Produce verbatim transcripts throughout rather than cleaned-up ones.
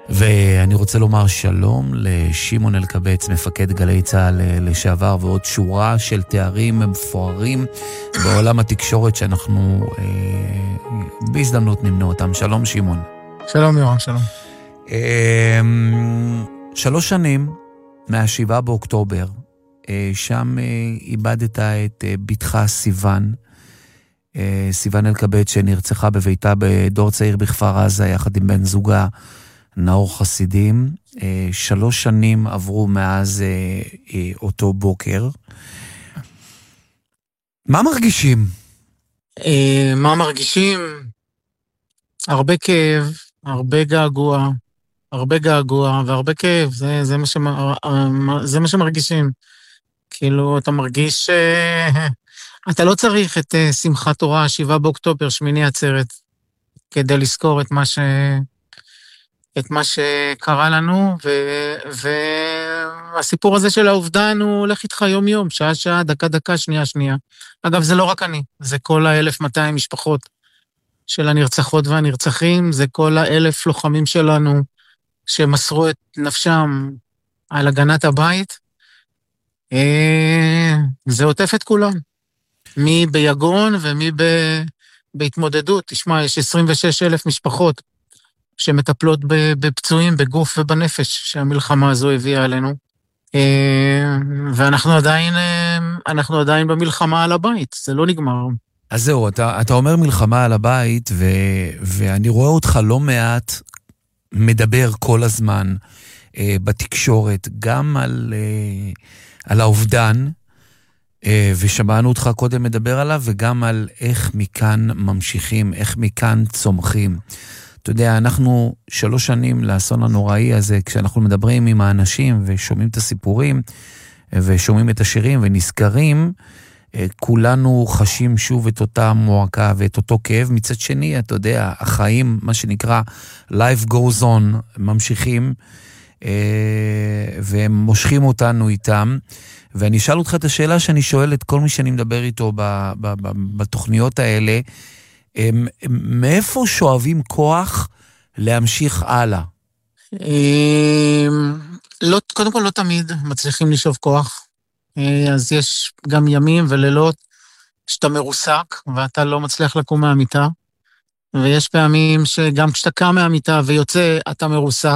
ואני רוצה לומר שלום לשמעון אלקבץ, מפקד גלי צהל לשעבר, ועוד שורה של תארים מפוארים בעולם התקשורת שאנחנו אה, בהזדמנות נמנה אותם. שלום שמעון. שלום יורם, שלום. אה, שלוש שנים מהשבעה באוקטובר, אה, שם אה, איבדת את אה, בתך סיוון, אה, סיוון אלקבץ שנרצחה בביתה בדור צעיר בכפר עזה יחד עם בן זוגה נאור חסידים. אה, שלוש שנים עברו מאז אה, אה, אותו בוקר. מה מרגישים? אה, מה מרגישים? הרבה כאב, הרבה געגוע, הרבה געגוע והרבה כאב, זה, זה, מה, שמר, זה מה שמרגישים. כאילו, אתה מרגיש אה, אתה לא צריך את אה, שמחת תורה, שבעה באוקטובר, שמיני עצרת, כדי לזכור את מה ש... את מה שקרה לנו, ו... והסיפור הזה של האובדן הוא הולך איתך יום יום, שעה שעה, דקה דקה, שנייה שנייה. אגב, זה לא רק אני, זה כל ה-אלף מאתיים משפחות של הנרצחות והנרצחים, זה כל ה-אלף לוחמים שלנו שמסרו את נפשם על הגנת הבית. זה עוטף את כולם, מי ביגון ומי ב... בהתמודדות. תשמע, יש עשרים ושש אלף משפחות שמטפלות בפצועים, בגוף ובנפש, שהמלחמה הזו הביאה עלינו. ואנחנו עדיין, אנחנו עדיין במלחמה על הבית, זה לא נגמר. אז זהו, אתה, אתה אומר מלחמה על הבית, ו, ואני רואה אותך לא מעט מדבר כל הזמן אה, בתקשורת, גם על, אה, על האובדן, אה, ושמענו אותך קודם מדבר עליו, וגם על איך מכאן ממשיכים, איך מכאן צומחים. אתה יודע, אנחנו שלוש שנים לאסון הנוראי הזה, כשאנחנו מדברים עם האנשים ושומעים את הסיפורים, ושומעים את השירים ונזכרים, כולנו חשים שוב את אותה מועקה ואת אותו כאב. מצד שני, אתה יודע, החיים, מה שנקרא life goes on, ממשיכים, והם מושכים אותנו איתם. ואני אשאל אותך את השאלה שאני שואל את כל מי שאני מדבר איתו בתוכניות האלה, מאיפה שואבים כוח להמשיך הלאה? לא, קודם כל לא תמיד מצליחים לשאוב כוח. אז יש גם ימים ולילות שאתה מרוסק ואתה לא מצליח לקום מהמיטה, ויש פעמים שגם כשאתה קם מהמיטה ויוצא אתה מרוסק,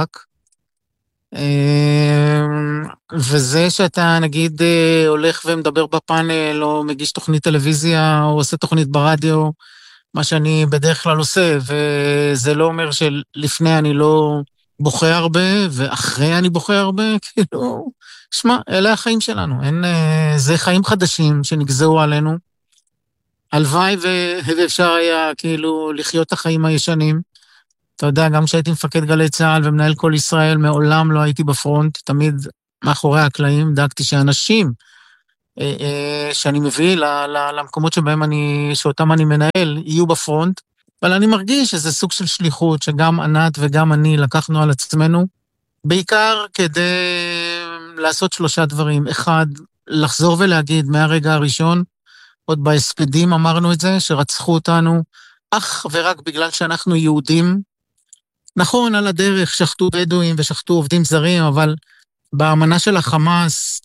וזה שאתה נגיד הולך ומדבר בפאנל או מגיש תוכנית טלוויזיה או עושה תוכנית ברדיו, מה שאני בדרך כלל עושה, וזה לא אומר שלפני אני לא בוכה הרבה, ואחרי אני בוכה הרבה, כאילו, שמה, אלה החיים שלנו, אין, זה חיים חדשים שנגזרו עלינו, הלוואי ואפשר היה כאילו לחיות את החיים הישנים. אתה יודע, גם כשהייתי מפקד גלי צהל ומנהל כל ישראל, מעולם לא הייתי בפרונט, תמיד מאחורי הקלעים, דאגתי שאנשים שאני מביא למקומות שבהם אני, שאותם אני מנהל, יהיו בפרונט, אבל אני מרגיש שזה סוג של שליחות, שגם ענת וגם אני לקחנו על עצמנו, בעיקר כדי לעשות שלושה דברים. אחד, לחזור ולהגיד מהרגע הראשון, עוד בהספדים אמרנו את זה, שרצחו אותנו, אך ורק בגלל שאנחנו יהודים. נכון, על הדרך שחטו בדואים ושחטו עובדים זרים, אבל באמנה של החמאס,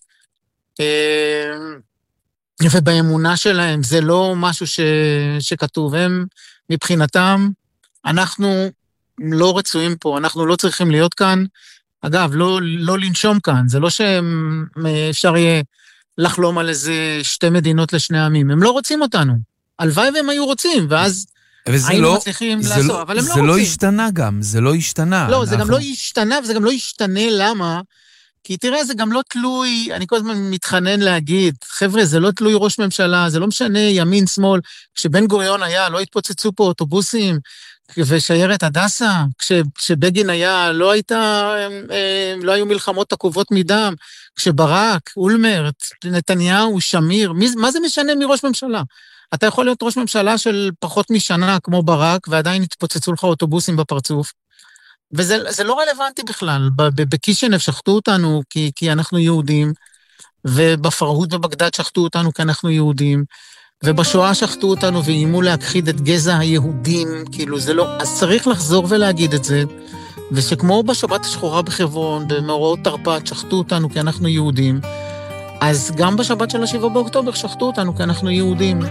ובאמונה שלהם, זה לא משהו ש... שכתוב. הם, מבחינתם, אנחנו לא רצויים פה, אנחנו לא צריכים להיות כאן. אגב, לא, לא לנשום כאן, זה לא שאפשר יהיה לחלום על איזה שתי מדינות לשני עמים, הם לא רוצים אותנו. הלוואי והם היו רוצים, ואז היינו לא, מצליחים לעשות, לא, אבל הם לא רוצים. זה לא השתנה גם, זה לא השתנה. לא, אנחנו... זה גם לא השתנה, וזה גם לא השתנה, למה? כי תראה, זה גם לא תלוי, אני כל הזמן מתחנן להגיד, חבר'ה, זה לא תלוי ראש ממשלה, זה לא משנה ימין, שמאל, כשבן גוריון היה, לא התפוצצו פה אוטובוסים, ושיירת הדסה, כש, כשבגין היה, לא הייתה, לא היו מלחמות עקובות מדם, כשברק, אולמרט, נתניהו, שמיר, מי, מה זה משנה מראש ממשלה? אתה יכול להיות ראש ממשלה של פחות משנה, כמו ברק, ועדיין התפוצצו לך אוטובוסים בפרצוף, וזה זה לא רלוונטי בכלל. בקישינב שחטו אותנו כי, כי אנחנו יהודים, ובפרהוד ובגדד שחטו אותנו כי אנחנו יהודים, ובשואה שחטו אותנו ואיימו להכחיד את גזע היהודים, כאילו זה לא, אז צריך לחזור ולהגיד את זה, ושכמו בשבת השחורה בחברון, במאורעות תרפ"ט, שחטו אותנו כי אנחנו יהודים, אז גם בשבת של השבעה באוקטובר שחטו אותנו כי אנחנו יהודים.